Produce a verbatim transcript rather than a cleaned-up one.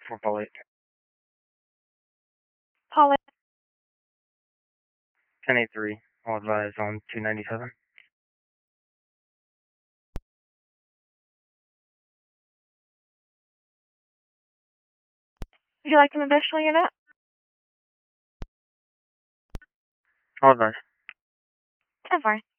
for Paulette. Paulette, ten eight three. I'll advise on two ninety-seven. would you like an additional unit? I'll advise. ten four.